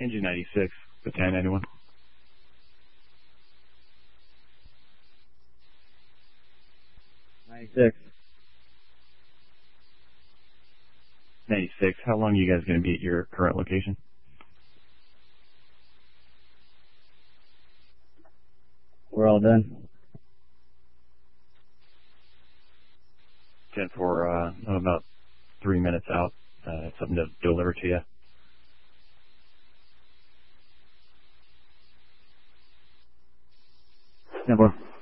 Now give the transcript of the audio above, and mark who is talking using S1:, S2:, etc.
S1: Engine 96, the 1091.
S2: '96.
S1: 96, how long are you guys going to be at your current location?
S2: We're all done.
S1: 10 for about 3 minutes out. Something to deliver to you.
S2: Never.